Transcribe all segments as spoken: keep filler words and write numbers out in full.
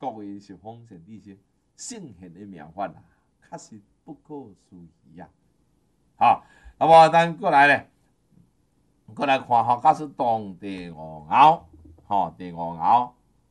各位十方善知识，圣贤的妙法啊，确实不可思议啊！好，那么咱过来咧，过来看吼，假使当第五爻，吼，第五爻，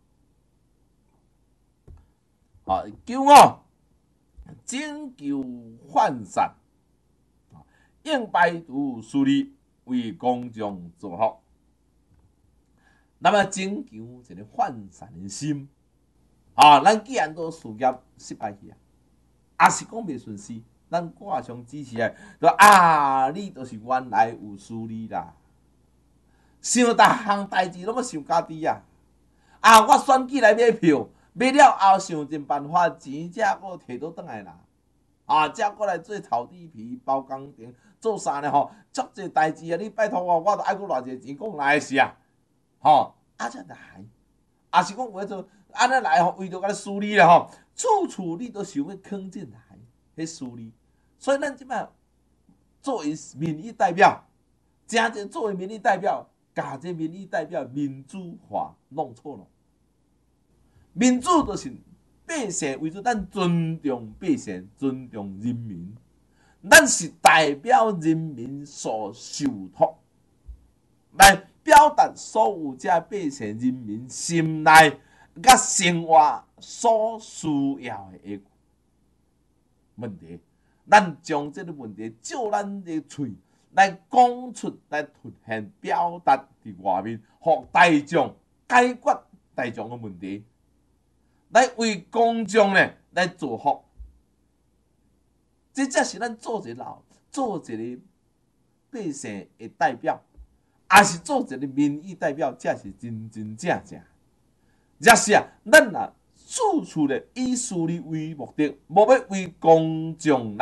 好，九五，拯救涣散，应百度疏利，为公众造福。那么拯救一个涣散的心，啊，咱既然都事业失败去啊，也是讲袂顺遂，咱挂上指示诶，说啊，你都是原来有疏利啦，想逐项代志拢要想家己啊！啊，我选举来买票，买了后想尽办法，钱才搁摕倒转来啦。啊，才过来做草地皮、包工程、做啥呢？吼，足侪代志啊！你拜托我，我都爱搁偌济钱，讲来是啊，吼，啊才来，啊是讲为做安尼来吼，为着甲你疏利啦吼，处处你都想要坑进来，迄疏利。所以咱即摆作为民意代表，真正作为民意代表，甲这民意代表民主化弄错了。民主就是百姓为主，咱尊重百姓，尊重人民，咱是代表人民所受托，来表达所有这百姓人民心内甲生活所需要的问题。咱将这个问题照咱的嘴来讲出，来凸显表达伫外面，互大众解决大众的问题，来为公众呢来造福。这才是咱做一个做一个百姓的代表，也是做一个民意代表，才是真真正正。也是啊，咱啊处处咧以私利为目的，无要为公众来